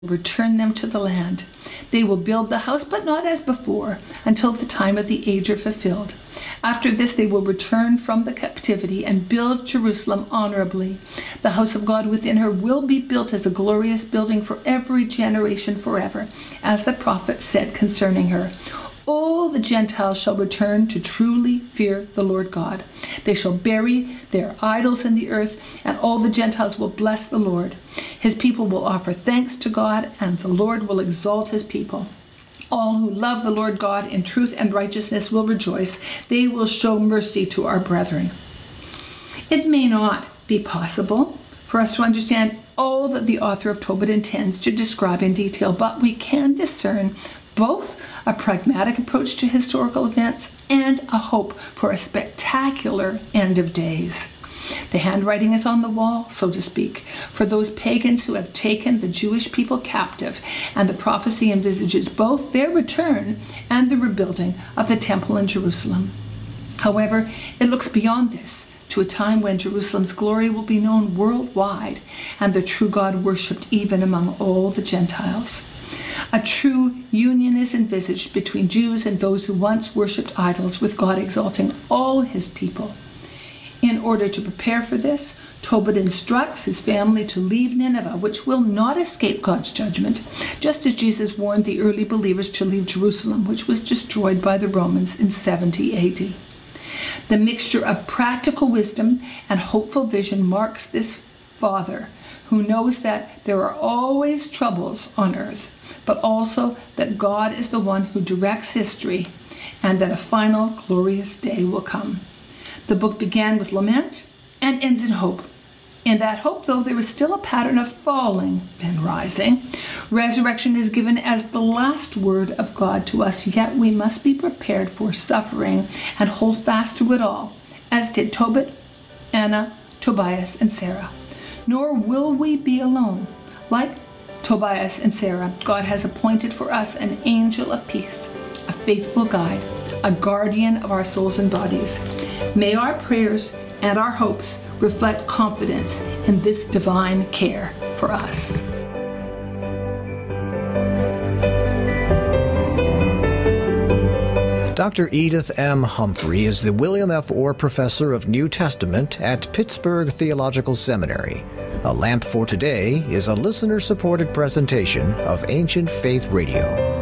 return them to the land. They will build the house, but not as before, until the time of the age are fulfilled. After this, they will return from the captivity and build Jerusalem honorably. The house of God within her will be built as a glorious building for every generation forever, as the prophet said concerning her. All the Gentiles shall return to truly fear the Lord God. They shall bury their idols in the earth, and all the Gentiles will bless the Lord. His people will offer thanks to God, and the Lord will exalt his people. All who love the Lord God in truth and righteousness will rejoice. They will show mercy to our brethren. It may not be possible for us to understand all that the author of Tobit intends to describe in detail, but we can discern both a pragmatic approach to historical events and a hope for a spectacular end of days. The handwriting is on the wall, so to speak, for those pagans who have taken the Jewish people captive, and the prophecy envisages both their return and the rebuilding of the temple in Jerusalem. However, it looks beyond this to a time when Jerusalem's glory will be known worldwide and the true God worshipped even among all the Gentiles. A true union is envisaged between Jews and those who once worshipped idols, with God exalting all his people. In order to prepare for this, Tobit instructs his family to leave Nineveh, which will not escape God's judgment, just as Jesus warned the early believers to leave Jerusalem, which was destroyed by the Romans in 70 AD. The mixture of practical wisdom and hopeful vision marks this father, who knows that there are always troubles on earth, but also that God is the one who directs history and that a final glorious day will come. The book began with lament and ends in hope. In that hope, though, there is still a pattern of falling, then rising. Resurrection is given as the last word of God to us, yet we must be prepared for suffering and hold fast through it all, as did Tobit, Anna, Tobias, and Sarah. Nor will we be alone. Like Tobias and Sarah, God has appointed for us an angel of peace, a faithful guide, a guardian of our souls and bodies. May our prayers and our hopes reflect confidence in this divine care for us. Dr. Edith M. Humphrey is the William F. Orr Professor of New Testament at Pittsburgh Theological Seminary. A Lamp for Today is a listener-supported presentation of Ancient Faith Radio.